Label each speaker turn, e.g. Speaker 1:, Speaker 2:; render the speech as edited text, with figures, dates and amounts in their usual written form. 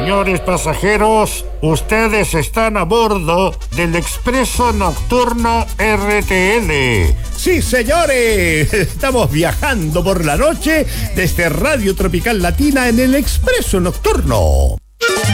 Speaker 1: Señores pasajeros, ustedes están a bordo del Expreso Nocturno RTL.
Speaker 2: Sí, señores, estamos viajando por la noche desde Radio Tropical Latina en el Expreso Nocturno.